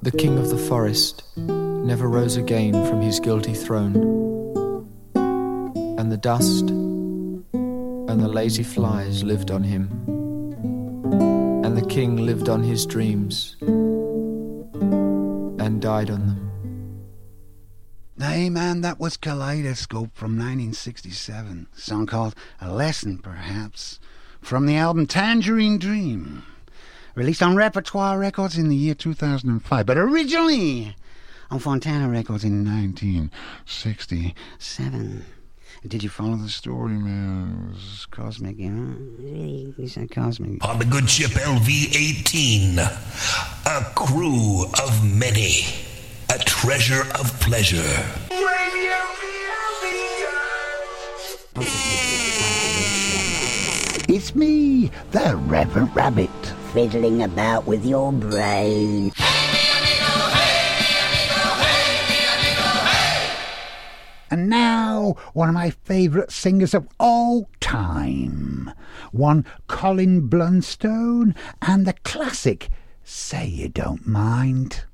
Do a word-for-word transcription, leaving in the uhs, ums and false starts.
The king of the forest never rose again from his guilty throne, and the dust and the lazy flies lived on him, and the king lived on his dreams and died on them. Hey man, that was Kaleidoscope from nineteen sixty-seven. A song called A Lesson, perhaps, from the album Tangerine Dream, released on Repertoire Records in the year two thousand five, but originally on Fontana Records in nineteen sixty-seven. Did you follow the story, man? It was cosmic, you know? He said cosmic. On the good ship L V eighteen, a crew of many, a treasure of pleasure. It's me, the Reverend Rabbit, fiddling about with your brain. And now, one of my favourite singers of all time. One Colin Blunstone and the classic Say You Don't Mind.